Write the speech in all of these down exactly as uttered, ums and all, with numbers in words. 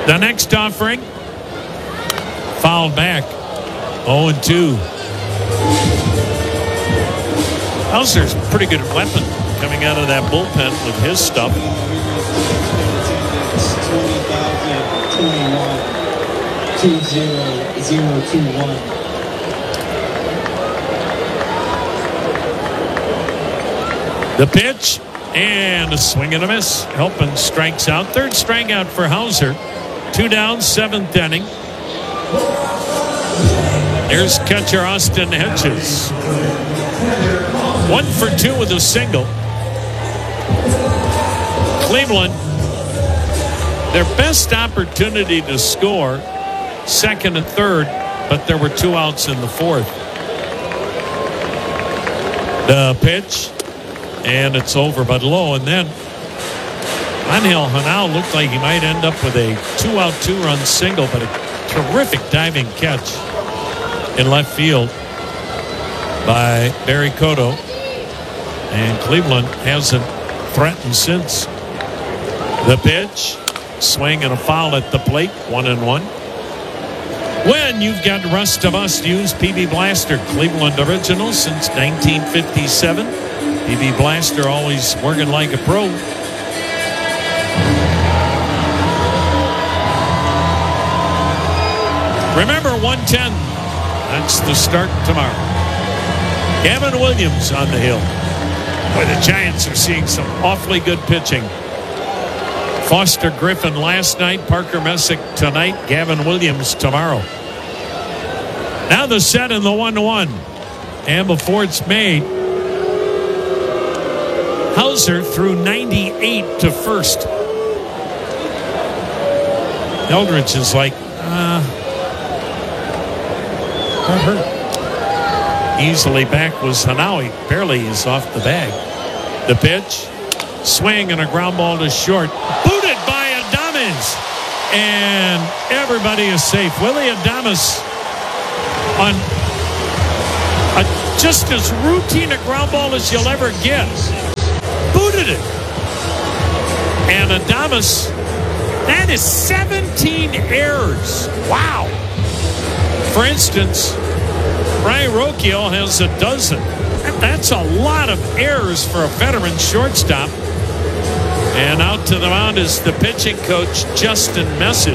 The next offering, fouled back, oh and two. Hauser's a pretty good weapon coming out of that bullpen with his stuff. two zero zero two one. The pitch and a swing and a miss. Helping strikes out. Third strikeout for Hauser. Two down, seventh inning. There's catcher Austin Hedges. One for two with a single. Cleveland, their best opportunity to score, second and third, but there were two outs in the fourth. The pitch, and it's over but low. And then Angel Hanao looked like he might end up with a two-out, two-run single, but a terrific diving catch in left field by Barry Cotto. And Cleveland hasn't threatened since. The pitch, swing and a foul at the plate, one and one. When you've got the rest of us, use P B Blaster, Cleveland original since nineteen fifty-seven. P B Blaster always working like a pro. Remember, one ten. That's the start tomorrow. Gavin Williams on the hill. Boy, the Giants are seeing some awfully good pitching. Foster Griffin last night, Parker Messick tonight, Gavin Williams tomorrow. Now the set and the one one. And before it's made, Hauser threw ninety-eight to first. Eldridge is like, uh, that hurt. Easily back was Hanaui. Barely is off the bag. The pitch, swing and a ground ball to short. Booted by Adames. And everybody is safe. Willy Adames on a, just as routine a ground ball as you'll ever get. Booted it. And Adames, that is seventeen errors. Wow. For instance, Brian Rocchio has a dozen. That's a lot of errors for a veteran shortstop. And out to the mound is the pitching coach, Justin Message.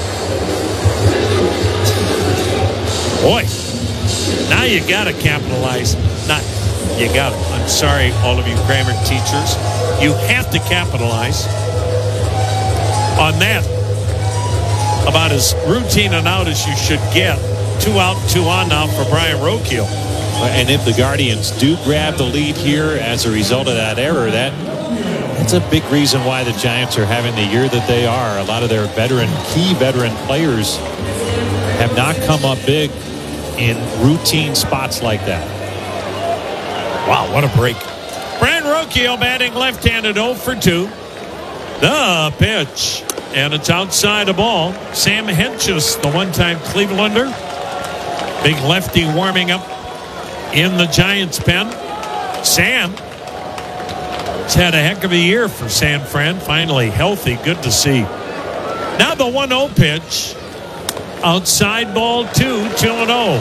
Boy, now you got to capitalize. Not you got to. I'm sorry, all of you grammar teachers. You have to capitalize on that. About as routine an out as you should get. Two out, two on now for Brian Rocchio. And if the Guardians do grab the lead here as a result of that error, that that's a big reason why the Giants are having the year that they are. A lot of their veteran, key veteran players have not come up big in routine spots like that. Wow, what a break. Brian Rocchio batting left-handed, oh for two. The pitch. And it's outside the ball. Sam Hentges, the one-time Clevelander. Big lefty warming up in the Giants pen. Sam has had a heck of a year for San Fran. Finally healthy. Good to see. Now the one oh pitch. Outside ball two, two and oh.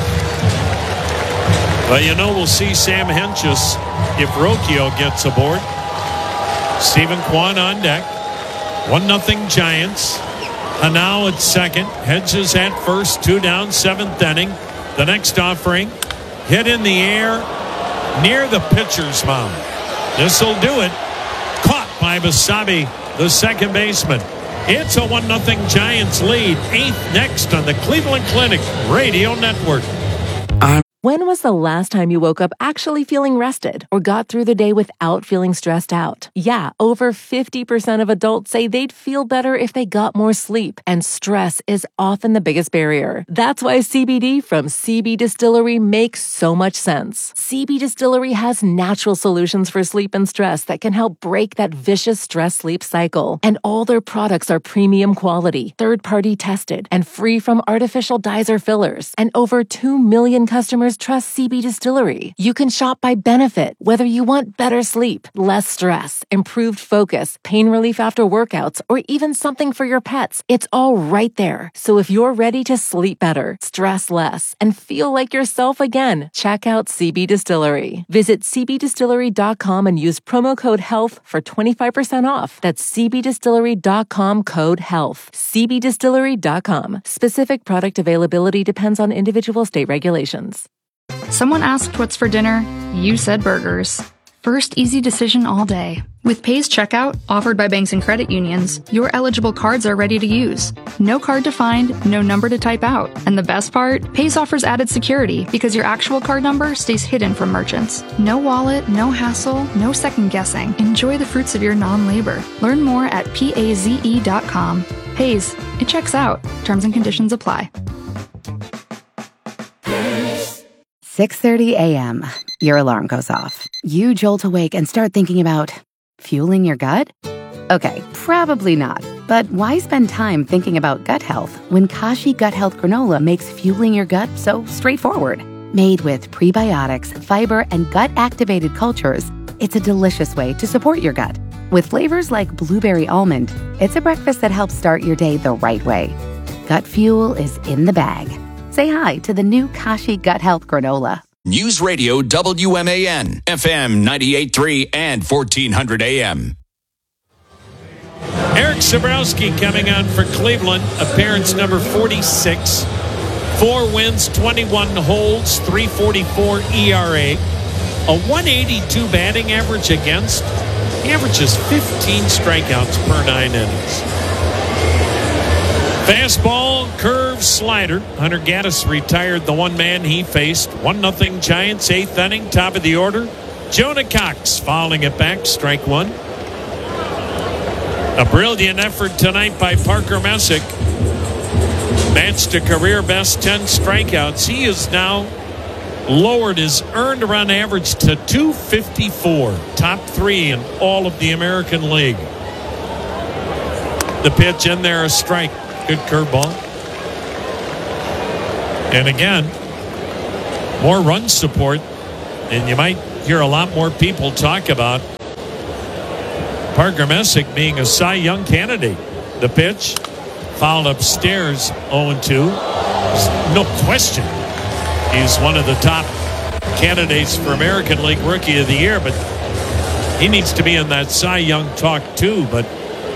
Well, you know, we'll see Sam Hentges if Rocchio gets aboard. Stephen Kwan on deck. One nothing Giants. Hanau at second. Hedges at first. Two down, seventh inning. The next offering. Hit in the air near the pitcher's mound. This'll do it. Caught by Basabe, the second baseman. It's a one nothing Giants lead. Eighth next on the Cleveland Clinic Radio Network. When was the last time you woke up actually feeling rested or got through the day without feeling stressed out? Yeah, over fifty percent of adults say they'd feel better if they got more sleep, and stress is often the biggest barrier. That's why C B D from C B Distillery makes so much sense. C B Distillery has natural solutions for sleep and stress that can help break that vicious stress-sleep cycle. And all their products are premium quality, third-party tested, and free from artificial dyes or fillers. And over two million customers customers trust C B Distillery. You can shop by benefit, whether you want better sleep, less stress, improved focus, pain relief after workouts, or even something for your pets. It's all right there. So if you're ready to sleep better, stress less, and feel like yourself again, check out C B Distillery. Visit c b distillery dot com and use promo code HEALTH for twenty-five percent off. That's c b distillery dot com code HEALTH. c b distillery dot com. Specific product availability depends on individual state regulations. Someone asked what's for dinner. You said burgers. First easy decision all day. With Pay's checkout, offered by banks and credit unions, your eligible cards are ready to use. No card to find, no number to type out. And the best part? Pay's offers added security because your actual card number stays hidden from merchants. No wallet, no hassle, no second guessing. Enjoy the fruits of your non-labor. Learn more at paze dot com. Pay's, it checks out. Terms and conditions apply. six thirty a.m. Your alarm goes off. You jolt awake and start thinking about fueling your gut? Okay, probably not. But why spend time thinking about gut health when Kashi Gut Health Granola makes fueling your gut so straightforward? Made with prebiotics, fiber, and gut-activated cultures, it's a delicious way to support your gut. With flavors like blueberry almond, it's a breakfast that helps start your day the right way. Gut fuel is in the bag. Say hi to the new Kashi Gut Health Granola. News Radio W M A N, F M ninety-eight point three and fourteen hundred A M. Eric Sabrowski coming on for Cleveland, appearance number forty-six. Four wins, twenty-one holds, three forty-four E R A. A one eighty-two batting average against. He averages fifteen strikeouts per nine innings. Fastball, curve, slider. Hunter Gaddis retired the one man he faced. one nothing Giants, eighth inning, top of the order. Jonah Cox fouling it back, strike one. A brilliant effort tonight by Parker Messick. Matched a career best ten strikeouts. He has now lowered his earned run average to two fifty-four. Top three in all of the American League. The pitch in there, a strike. Good curveball. And again, more run support. And you might hear a lot more people talk about Parker Messick being a Cy Young candidate. The pitch, fouled upstairs, oh two. No question. He's one of the top candidates for American League Rookie of the Year, but he needs to be in that Cy Young talk too. But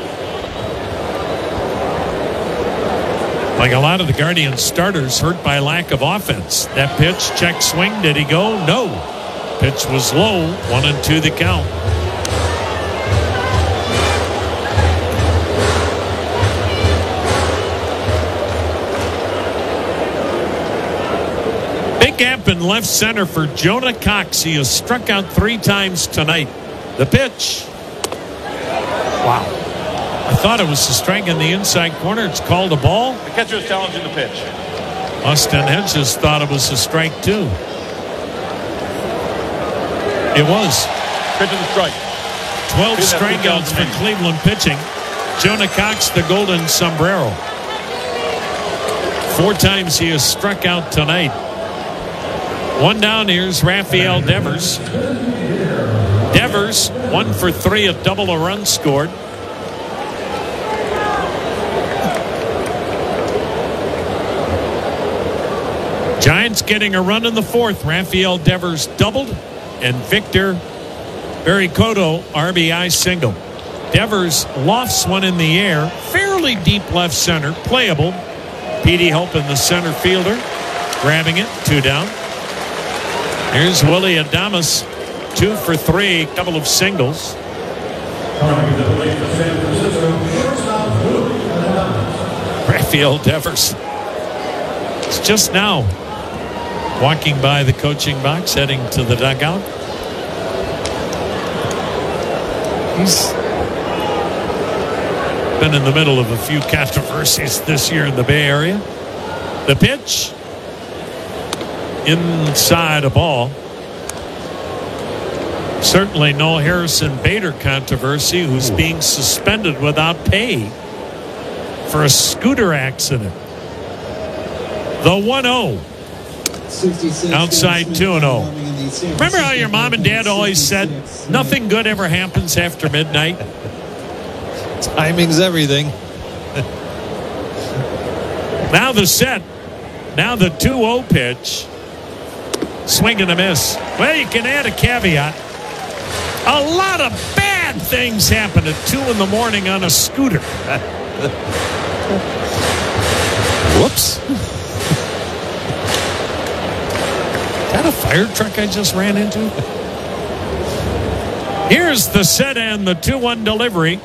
like a lot of the Guardians starters, hurt by lack of offense. That pitch, check swing, did he go? No. Pitch was low, one and two the count. Big gap in left center for Jonah Cox. He has struck out three times tonight. The pitch. Wow. I thought it was a strike in the inside corner. It's called a ball. The catcher is challenging the pitch. Austin Hedges thought it was a strike too. It was. Pitch is a strike. twelve strikeouts for Cleveland pitching. Jonah Cox, the golden sombrero. Four times he has struck out tonight. One down, here's Rafael Devers. Devers, one for three, a double, a run scored. Giants getting a run in the fourth. Rafael Devers doubled, and Victor Barry-Cotto R B I single. Devers lofts one in the air, fairly deep left center, playable. Petey helping the center fielder, grabbing it, two down. Here's Willie Adames, two for three, couple of singles. Rafael Devers. It's just now walking by the coaching box, heading to the dugout. He's been in the middle of a few controversies this year in the Bay Area. The pitch, inside a ball. Certainly no Harrison Bader controversy, who's being suspended without pay for a scooter accident. The one oh. sixty-six. Outside two and oh. Remember how your mom and dad always said nothing good ever happens after midnight? Timing's everything. Now the set. Now the two oh pitch. Swing and a miss. Well, you can add a caveat. A lot of bad things happen at two in the morning on a scooter. Whoops. Is that a fire truck I just ran into? Here's the set and the two one delivery.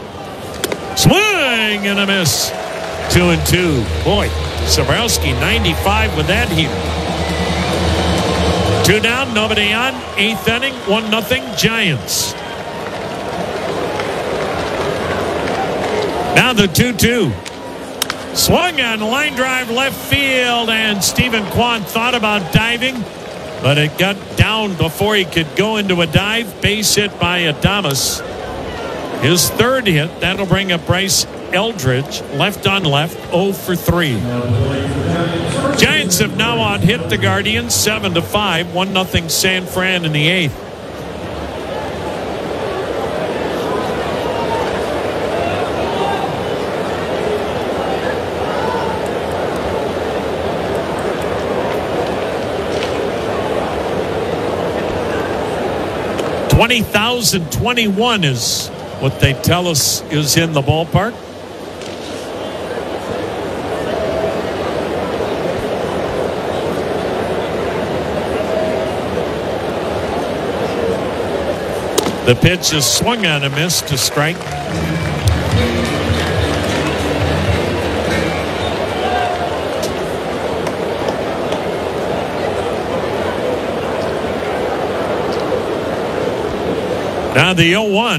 Swing and a miss. Two and two. Boy, Zabrowski ninety-five with that here. Two down, nobody on. Eighth inning, one nothing Giants. Now the two two. Swung on line drive left field, and Stephen Kwan thought about diving, but it got down before he could go into a dive. Base hit by Adames. His third hit, that'll bring up Bryce Eldridge, left on left, oh for three. Giants have now out-hit the Guardians seven to five, one nothing San Fran in the eighth. twenty thousand twenty-one is what they tell us is in the ballpark. The pitch is swung on a miss to strike. Now the oh one.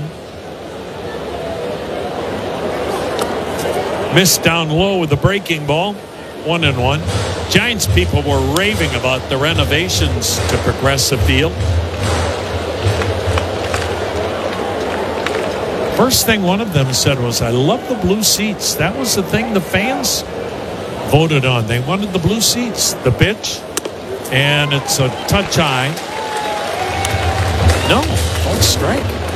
Missed down low with the breaking ball. One and one. Giants people were raving about the renovations to Progressive Field. First thing one of them said was, I love the blue seats. That was the thing the fans voted on. They wanted the blue seats. The pitch. And it's a touch high. No, don't strike.